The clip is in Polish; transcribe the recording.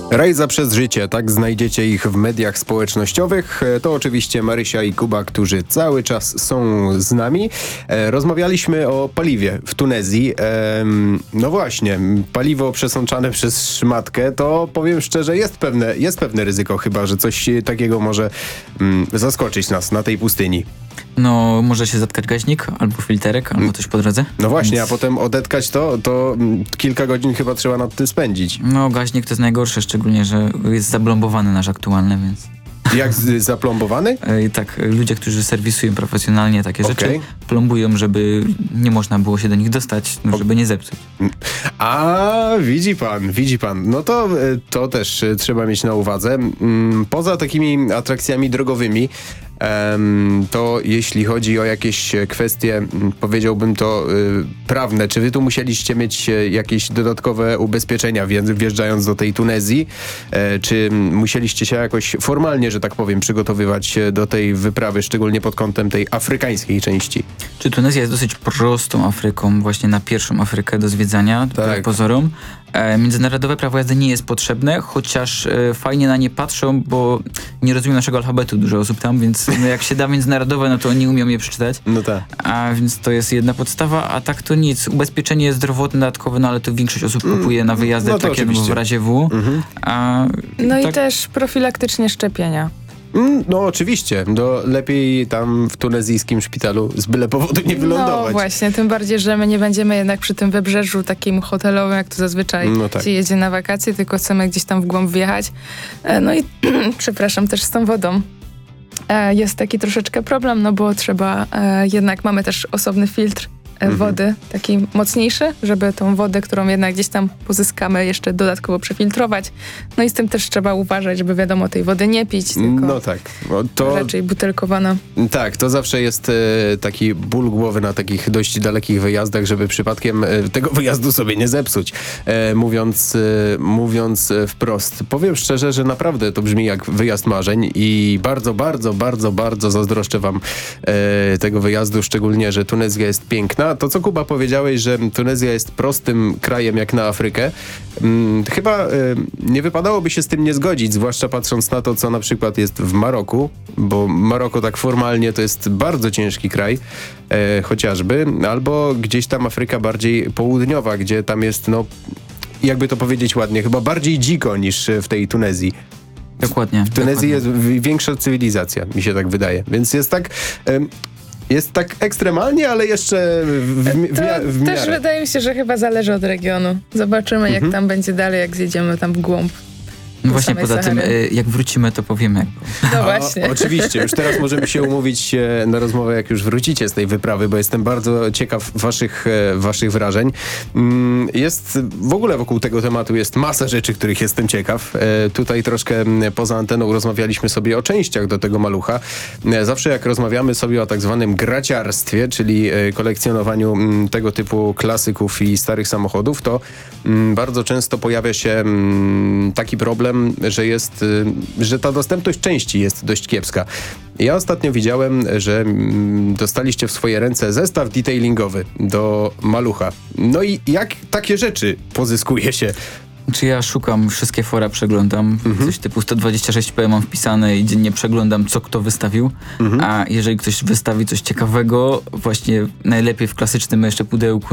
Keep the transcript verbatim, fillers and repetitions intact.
Rajza przez życie, tak znajdziecie ich w mediach społecznościowych. To oczywiście Marysia i Kuba, którzy cały czas są z nami. E, rozmawialiśmy o paliwie w Tunezji. E, no właśnie, paliwo przesączane przez szmatkę, to powiem szczerze, jest pewne, jest pewne ryzyko chyba, że coś takiego może mm, zaskoczyć nas na tej pustyni. No, może się zatkać gaźnik, albo filterek, albo coś po drodze. No właśnie, Więc... a potem odetkać to, to mm, kilka godzin chyba trzeba nad tym spędzić. No, gaźnik to jest najgorsze, szczególnie, że jest zablombowany nasz aktualny, więc... Jak z, zaplombowany? I tak, ludzie, którzy serwisują profesjonalnie takie Okay. rzeczy, plombują, żeby nie można było się do nich dostać, no, żeby nie zepsuć. A, widzi pan, widzi pan. No to, to też trzeba mieć na uwadze. Poza takimi atrakcjami drogowymi, to jeśli chodzi o jakieś kwestie, powiedziałbym to prawne, czy wy tu musieliście mieć jakieś dodatkowe ubezpieczenia wjeżdżając do tej Tunezji? Czy musieliście się jakoś formalnie, że tak powiem, przygotowywać do tej wyprawy, szczególnie pod kątem tej afrykańskiej części? Czy Tunezja jest dosyć prostą Afryką, właśnie na pierwszą Afrykę do zwiedzania, tak pozorom. E, międzynarodowe prawo jazdy nie jest potrzebne, chociaż e, fajnie na nie patrzą, bo nie rozumiem naszego alfabetu dużo osób tam, więc no, jak się da międzynarodowe, no to oni umią je przeczytać. No tak. A więc to jest jedna podstawa, a tak to nic. Ubezpieczenie zdrowotne dodatkowe, no ale to większość osób kupuje na wyjazdy no takie oczywiście. w razie W. Mhm. A, no tak... i też profilaktycznie szczepienia. No oczywiście, no lepiej tam w tunezyjskim szpitalu z byle powodu nie wylądować. No właśnie, tym bardziej, że my nie będziemy jednak przy tym wybrzeżu takim hotelowym, jak to zazwyczaj no tak. się jedzie na wakacje, tylko chcemy gdzieś tam w głąb wjechać. No i przepraszam, też z tą wodą. Jest taki troszeczkę problem, no bo trzeba, jednak mamy też osobny filtr wody, mhm. taki mocniejszy, żeby tą wodę, którą jednak gdzieś tam pozyskamy, jeszcze dodatkowo przefiltrować. No i z tym też trzeba uważać, żeby wiadomo tej wody nie pić, tylko no tak. No to... raczej butelkowana. Tak, to zawsze jest e, taki ból głowy na takich dość dalekich wyjazdach, żeby przypadkiem e, tego wyjazdu sobie nie zepsuć. E, mówiąc, e, mówiąc e, wprost. Powiem szczerze, że naprawdę to brzmi jak wyjazd marzeń i bardzo, bardzo, bardzo, bardzo zazdroszczę wam e, tego wyjazdu, szczególnie, że Tunezja jest piękna. To, co Kuba powiedziałeś, że Tunezja jest prostym krajem jak na Afrykę, hmm, chyba y, nie wypadałoby się z tym nie zgodzić, zwłaszcza patrząc na to, co na przykład jest w Maroku, bo Maroko tak formalnie to jest bardzo ciężki kraj, e, chociażby, albo gdzieś tam Afryka bardziej południowa, gdzie tam jest, no, jakby to powiedzieć ładnie, chyba bardziej dziko niż w tej Tunezji. Dokładnie. W Tunezji dokładnie. jest większa cywilizacja, mi się tak wydaje, więc jest tak... Y, Jest tak ekstremalnie, ale jeszcze w, w, w, w miarę. Też wydaje mi się, że chyba zależy od regionu. Zobaczymy, mhm. jak tam będzie dalej, jak zjedziemy tam w głąb. No właśnie, poza Sahary. tym, jak wrócimy, to powiemy. Jak było. No właśnie. O, oczywiście, już teraz możemy się umówić na rozmowę, jak już wrócicie z tej wyprawy, bo jestem bardzo ciekaw waszych, waszych wrażeń. Jest, w ogóle wokół tego tematu jest masa rzeczy, których jestem ciekaw. Tutaj troszkę poza anteną rozmawialiśmy sobie o częściach do tego malucha. Zawsze jak rozmawiamy sobie o tak zwanym graciarstwie, czyli kolekcjonowaniu tego typu klasyków i starych samochodów, to bardzo często pojawia się taki problem, że jest, że ta dostępność części jest dość kiepska. Ja ostatnio widziałem, że dostaliście w swoje ręce zestaw detailingowy do malucha. No i jak takie rzeczy pozyskuje się? Czy ja szukam, wszystkie fora przeglądam, mhm. coś typu sto dwadzieścia sześć p mam wpisane i dziennie przeglądam, co kto wystawił, mhm. a jeżeli ktoś wystawi coś ciekawego, właśnie najlepiej w klasycznym jeszcze pudełku,